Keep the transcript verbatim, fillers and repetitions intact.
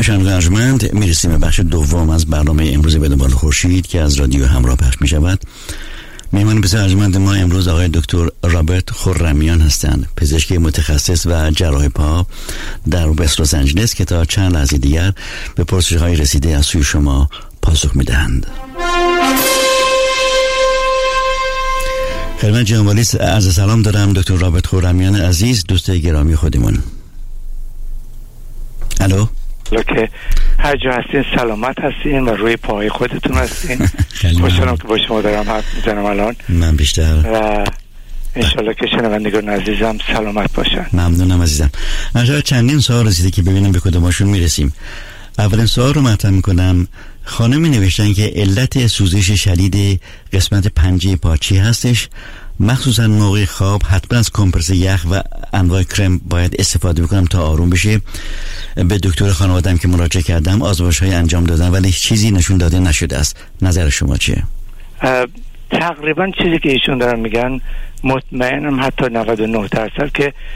شنوندگان ارجمند، میرسیم به بخش دوم از برنامه امروز به دنبال خورشید که از رادیو همراه پخش می شود. مهمان بسیار ارجمند ما امروز آقای دکتر رابرت خرمیان هستند، پزشک متخصص و جراح پا در وست لس آنجلس که تا چند لحظه دیگر به پرسش‌های رسیده از سوی شما پاسخ می‌دهند. خدمت جناب عالی عرض سلام دارم دکتر رابرت خرمیان عزیز، دوست گرامی خودمون. الو. که هر جا هستین سلامت هستین و روی پای خودتون هستین. خوشحالم که با شما دارم حرف میزنم الان. من بیشتر. و انشالله که شنوندگان عزیزم سلامت باشن. ممنونم عزیزم. من چندین سوال رسیده که ببینم به کدومشون میرسیم. اولین سوال رو مطرح میکنم. خانمی نوشتن که علت سوزش شدید قسمت پنجه پا چی هستش؟ مخصوصا موقع خواب حتما از کمپرس یخ و انواع کرم باید استفاده بکنم تا آروم بشه. به دکتر خانواده‌ام که مراجعه کردم آزمایش‌های انجام دادن ولی چیزی نشون داده نشده است. نظر شما چیه؟ تقریبا چیزی که ایشون دارن میگن مطمئنم حتی نود و نه درصد که